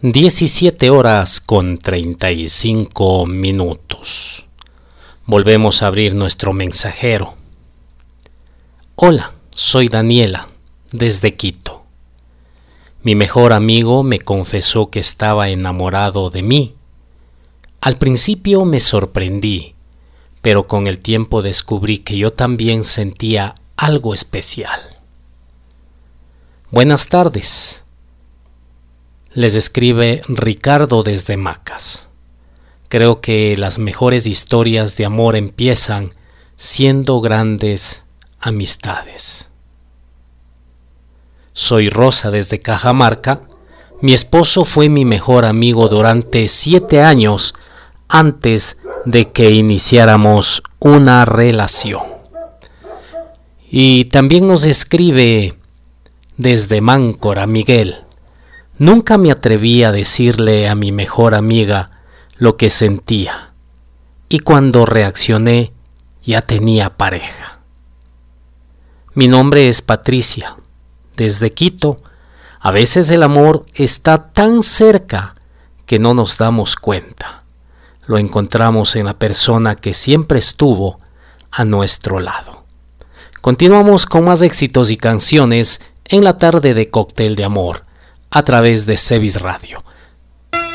17:35. Volvemos a abrir nuestro mensajero. Hola, soy Daniela, desde Quito. Mi mejor amigo me confesó que estaba enamorado de mí. Al principio me sorprendí, pero con el tiempo descubrí que yo también sentía algo especial. Buenas tardes. Les escribe Ricardo desde Macas. Creo que las mejores historias de amor empiezan siendo grandes amistades. Soy Rosa desde Cajamarca. Mi esposo fue mi mejor amigo durante 7 años antes de que iniciáramos una relación. Y también nos escribe desde Máncora Miguel. Nunca me atreví a decirle a mi mejor amiga lo que sentía, y cuando reaccioné ya tenía pareja. Mi nombre es Patricia, desde Quito. A veces el amor está tan cerca que no nos damos cuenta. Lo encontramos en la persona que siempre estuvo a nuestro lado. Continuamos con más éxitos y canciones en la tarde de Cóctel de Amor a través de Cevis Radio.